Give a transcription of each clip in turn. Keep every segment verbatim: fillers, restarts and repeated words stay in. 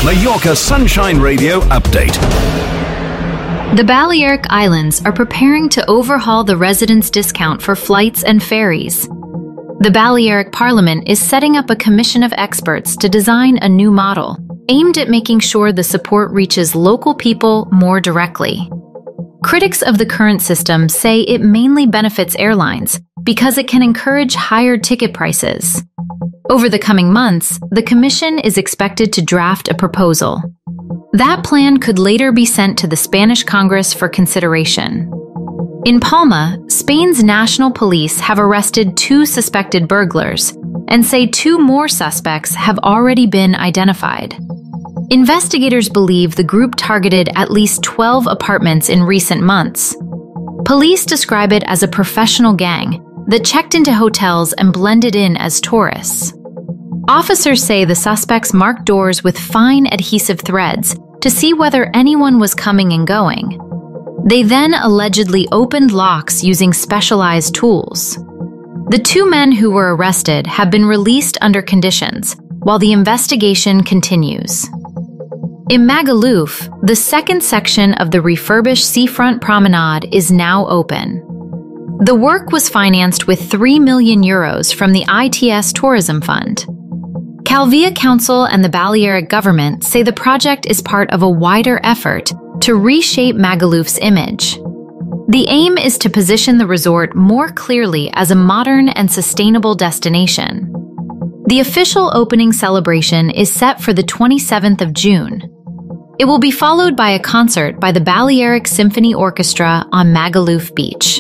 Mallorca Sunshine Radio update. The Balearic Islands are preparing to overhaul the residence discount for flights and ferries. The Balearic Parliament is setting up a commission of experts to design a new model, aimed at making sure the support reaches local people more directly. Critics of the current system say it mainly benefits airlines because it can encourage higher ticket prices. Over the coming months, the Commission is expected to draft a proposal. That plan could later be sent to the Spanish Congress for consideration. In Palma, Spain's national police have arrested two suspected burglars and say two more suspects have already been identified. Investigators believe the group targeted at least twelve apartments in recent months. Police describe it as a professional gang that checked into hotels and blended in as tourists. Officers say the suspects marked doors with fine adhesive threads to see whether anyone was coming and going. They then allegedly opened locks using specialized tools. The two men who were arrested have been released under conditions, while the investigation continues. In Magaluf, the second section of the refurbished seafront promenade is now open. The work was financed with three million euros from the I T S Tourism Fund. Calvia Council and the Balearic government say the project is part of a wider effort to reshape Magaluf's image. The aim is to position the resort more clearly as a modern and sustainable destination. The official opening celebration is set for the twenty-seventh of June. It will be followed by a concert by the Balearic Symphony Orchestra on Magaluf Beach.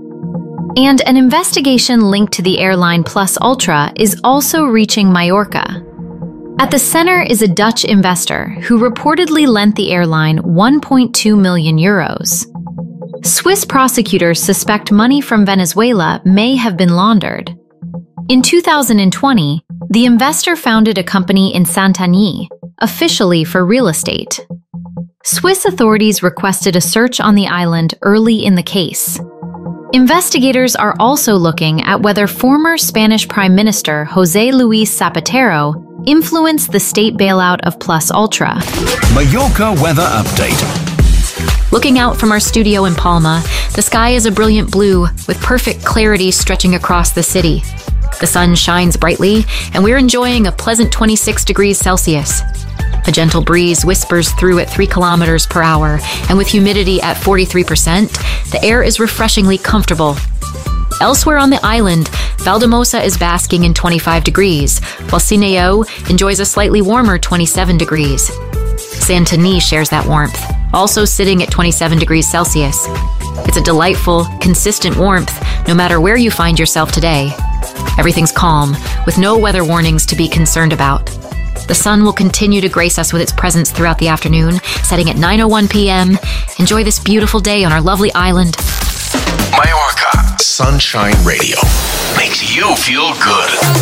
And an investigation linked to the airline Plus Ultra is also reaching Mallorca. At the center is a Dutch investor who reportedly lent the airline one point two million euros. Swiss prosecutors suspect money from Venezuela may have been laundered. In two thousand twenty, the investor founded a company in Santanyí, officially for real estate. Swiss authorities requested a search on the island early in the case. Investigators are also looking at whether former Spanish Prime Minister José Luis Zapatero influenced the state bailout of Plus Ultra. Mallorca weather update. Looking out from our studio in Palma, the sky is a brilliant blue with perfect clarity stretching across the city. The sun shines brightly, and we're enjoying a pleasant twenty-six degrees Celsius. A gentle breeze whispers through at three kilometers per hour, and with humidity at forty-three percent, the air is refreshingly comfortable. Elsewhere on the island, Valdemosa is basking in twenty-five degrees, while Sineo enjoys a slightly warmer twenty-seven degrees. Santanyí shares that warmth, also sitting at twenty-seven degrees Celsius. It's a delightful, consistent warmth, no matter where you find yourself today. Everything's calm, with no weather warnings to be concerned about. The sun will continue to grace us with its presence throughout the afternoon, setting at nine oh one p m Enjoy this beautiful day on our lovely island. Mallorca Sunshine Radio makes you feel good.